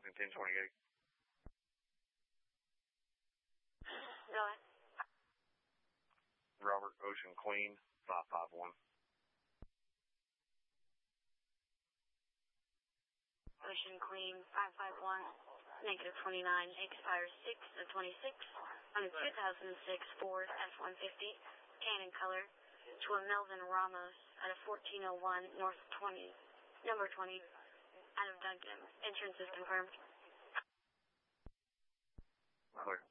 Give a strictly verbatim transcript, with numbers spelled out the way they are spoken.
Falcon ten twenty-eight. Go ahead. Robert Ocean Queen, five five one. Ocean Queen, five five one, negative twenty-nine, expires six of twenty-six, on a two thousand six Ford F one fifty, Cannon color, to a Melvin Ramos at a fourteen oh one North twenty, number twenty, out of Duncan. Entrance is confirmed. Clear.